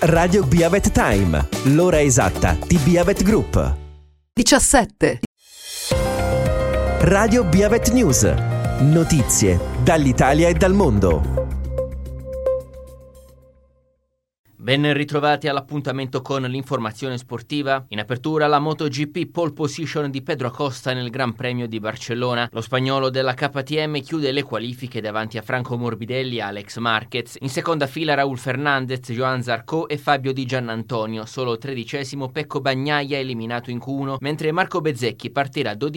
Radio Biavet Time, l'ora esatta di Biavet Group. 17. Radio Biavet News, notizie dall'Italia e dal mondo. Ben ritrovati all'appuntamento con l'informazione sportiva. In apertura la MotoGP pole position di Pedro Acosta nel Gran Premio di Barcellona. Lo spagnolo della KTM chiude le qualifiche davanti a Franco Morbidelli e Alex Marquez. In seconda fila Raúl Fernández, Joan Zarco e Fabio Di Giannantonio. Solo 13° Pecco Bagnaia eliminato in Q1, mentre Marco Bezzecchi partirà 12°